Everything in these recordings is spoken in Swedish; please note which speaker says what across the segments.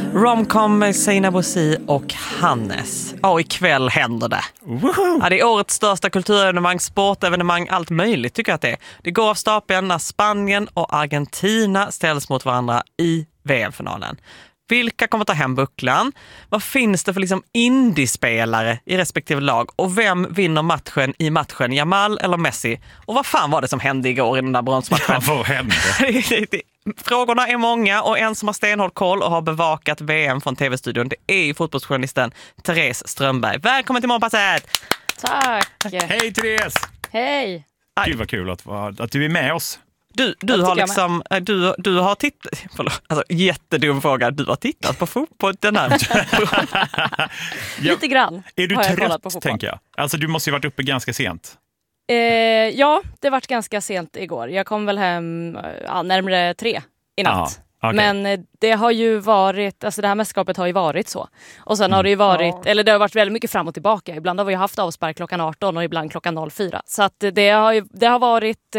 Speaker 1: Romcom med Sina Bosi och Hannes. Och ikväll händer det. Ja, det är årets största kulturevenemang, sportevenemang, allt möjligt tycker jag att det är. Det går av stapeln när Spanien och Argentina ställs mot varandra i VM-finalen. Vilka kommer ta hem bucklan? Vad finns det för liksom indiespelare i respektive lag? Och vem vinner matchen? Jamal eller Messi? Och vad fan var det som hände igår i den där bronsmatchen?
Speaker 2: Ja, vad hände?
Speaker 1: Frågorna är många och en som har stenhård koll och har bevakat VM från tv-studion, det är ju fotbollsjournalisten Therese Strömberg. Välkommen till Morgonpasset!
Speaker 3: Tack!
Speaker 2: Hej Therese!
Speaker 3: Hej!
Speaker 2: Gud vad kul att du är med oss.
Speaker 1: Du har liksom du har tittat, alltså jättedum fråga, du har tittat på fotboll den här.
Speaker 3: Lite grann.
Speaker 2: Är du trött, tänker jag? Alltså du måste ju varit uppe ganska sent.
Speaker 3: Ja, det vart ganska sent igår. Jag kom väl hem närmare 3 i natt. Okay. Men det har ju varit, alltså det här mästerskapet har ju varit så. Och sen har det ju varit, eller det har varit väldigt mycket fram och tillbaka. Ibland har vi haft avspark klockan 18 och ibland klockan 04. Så att det har varit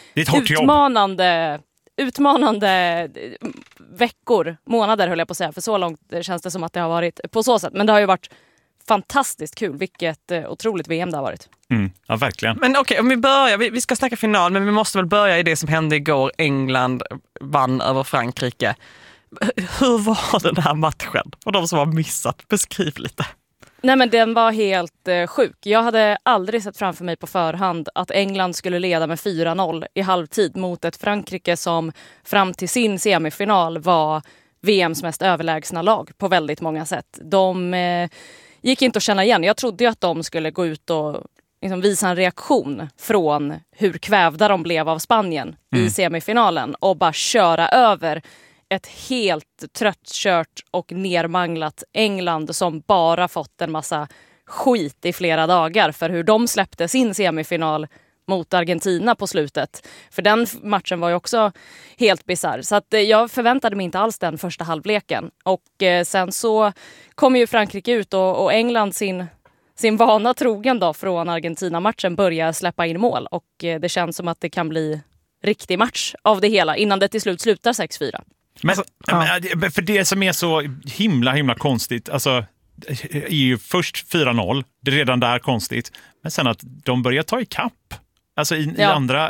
Speaker 3: utmanande veckor, månader höll jag på att säga. För så långt känns det som att det har varit på så sätt. Men det har ju varit fantastiskt kul. Vilket otroligt VM det har varit.
Speaker 2: Ja, verkligen.
Speaker 1: Men okej, om vi börjar, vi ska snacka final, men vi måste väl börja i det som hände igår. England vann över Frankrike. Hur var den här matchen? Och de som har missat, beskriv lite.
Speaker 3: Nej, men den var helt sjuk. Jag hade aldrig sett framför mig på förhand att England skulle leda med 4-0 i halvtid mot ett Frankrike som fram till sin semifinal var VMs mest överlägsna lag på väldigt många sätt. De gick inte att känna igen. Jag trodde ju att de skulle gå ut och liksom visa en reaktion från hur kvävda de blev av Spanien i semifinalen och bara köra över ett helt tröttkört och nermanglat England som bara fått en massa skit i flera dagar för hur de släppte sin semifinal mot Argentina på slutet. För den matchen var ju också helt bizarr. Så att jag förväntade mig inte alls den första halvleken. Och sen så kom ju Frankrike ut och England sin vana trogen då från Argentina-matchen börjar släppa in mål. Och det känns som att det kan bli riktig match av det hela innan det till slut slutar 6-4.
Speaker 2: Men för det som är så himla konstigt, alltså är ju först 4-0, det är redan där konstigt, men sen att de börjar ta i kapp. Alltså i andra,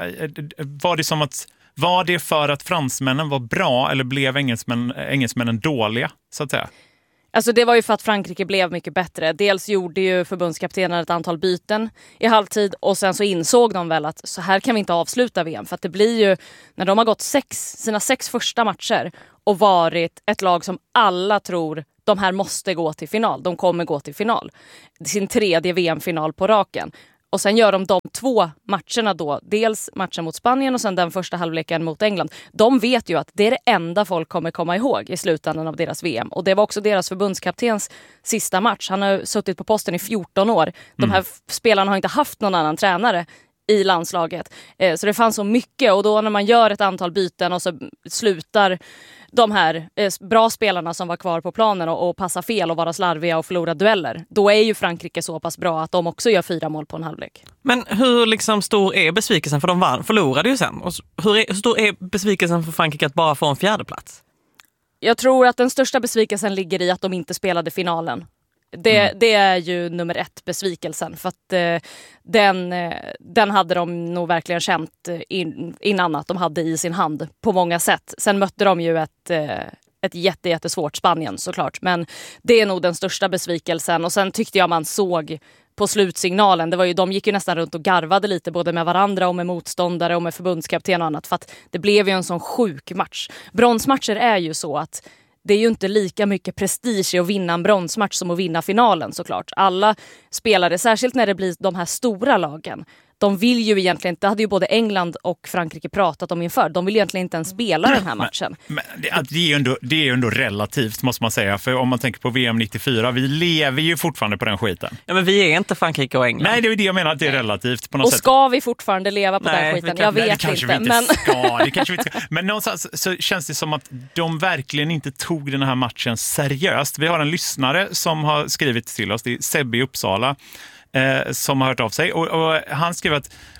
Speaker 2: var det för att fransmännen var bra eller blev engelsmännen dåliga, så att säga?
Speaker 3: Alltså det var ju för att Frankrike blev mycket bättre. Dels gjorde ju förbundskaptenen ett antal byten i halvtid och sen så insåg de väl att så här kan vi inte avsluta VM. För att det blir ju, när de har gått sina 6 första matcher och varit ett lag som alla tror de här måste gå till final. De kommer gå till final. Sin 3:e VM-final på raken. Och sen gör de 2 matcherna då. Dels matchen mot Spanien och sen den första halvleken mot England. De vet ju att det är det enda folk kommer komma ihåg i slutändan av deras VM. Och det var också deras förbundskaptens sista match. Han har suttit på posten i 14 år. De här spelarna har inte haft någon annan tränare i landslaget. Så det fanns så mycket. Och då när man gör ett antal byten och så slutar de här bra spelarna som var kvar på planen och passa fel och vara slarviga och förlora dueller. Då är ju Frankrike så pass bra att de också gör 4 mål på en halvlek.
Speaker 1: Men hur liksom stor är besvikelsen? För de förlorade ju sen. Och hur stor är besvikelsen för Frankrike att bara få en 4:e plats?
Speaker 3: Jag tror att den största besvikelsen ligger i att de inte spelade finalen. Det är ju nummer 1 besvikelsen. För att den hade de nog verkligen känt innan att de hade i sin hand på många sätt. Sen mötte de ju ett jättesvårt Spanien såklart. Men det är nog den största besvikelsen. Och sen tyckte jag man såg på slutsignalen. De gick ju nästan runt och garvade lite både med varandra och med motståndare och med förbundskapten och annat. För att det blev ju en sån sjuk match. Bronsmatcher är ju så att det är ju inte lika mycket prestige att vinna en bronsmatch som att vinna finalen såklart. Alla spelare, särskilt när det blir de här stora lagen, de vill ju egentligen inte, det hade ju både England och Frankrike pratat om inför, de vill egentligen inte ens spela den här matchen.
Speaker 2: Men det är ju ändå relativt måste man säga, för om man tänker på VM 94, vi lever ju fortfarande på den skiten.
Speaker 1: Ja, men vi är inte Frankrike och England.
Speaker 2: Nej, det är det jag menar, att det är relativt på något sätt.
Speaker 3: Och ska vi fortfarande leva på den skiten? Jag vet inte.
Speaker 2: Men någonstans så känns det som att de verkligen inte tog den här matchen seriöst. Vi har en lyssnare som har skrivit till oss, det är Sebbe i Uppsala, som har hört av sig och han skrev att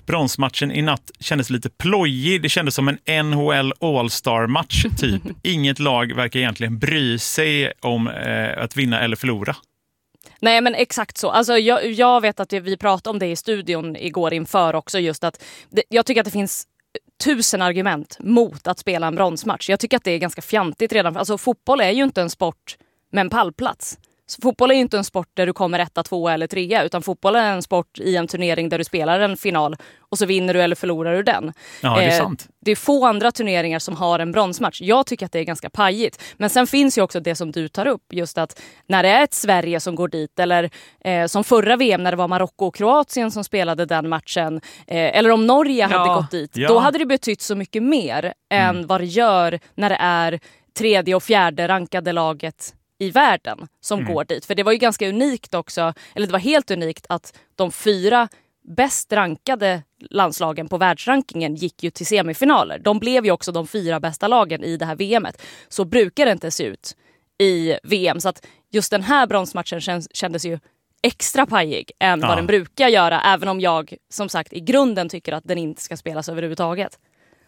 Speaker 2: bronsmatchen i natt kändes lite plojig. Det kändes som en NHL All-Star-match typ. Inget lag verkar egentligen bry sig om att vinna eller förlora.
Speaker 3: Nej, men exakt så. Alltså, jag vet att vi pratade om det i studion igår inför också. Just att jag tycker att det finns 1000 argument mot att spela en bronsmatch. Jag tycker att det är ganska fjantigt redan. Alltså, fotboll är ju inte en sport med en pallplats. Så fotboll är ju inte en sport där du kommer 1, 2 eller 3, utan fotboll är en sport i en turnering där du spelar en final och så vinner du eller förlorar du den.
Speaker 2: Ja, det är sant.
Speaker 3: Det är få andra turneringar som har en bronsmatch. Jag tycker att det är ganska pajigt. Men sen finns ju också det som du tar upp, just att när det är ett Sverige som går dit, eller som förra VM när det var Marocko och Kroatien som spelade den matchen, eller om Norge hade gått dit, då hade det betytt så mycket mer än vad det gör när det är 3:e och 4:e rankade laget i världen som går dit. För det var ju ganska unikt också, eller det var helt unikt att de 4 bäst rankade landslagen på världsrankingen gick ju till semifinaler. De blev ju också de 4 bästa lagen i det här VMet. Så brukar det inte se ut i VM. Så att just den här bronsmatchen kändes ju extra pajig än vad den brukar göra. Även om jag, som sagt, i grunden tycker att den inte ska spelas överhuvudtaget.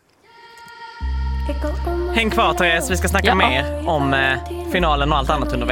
Speaker 1: Häng kvar, Therese, vi ska snacka mer om finalen och allt annat under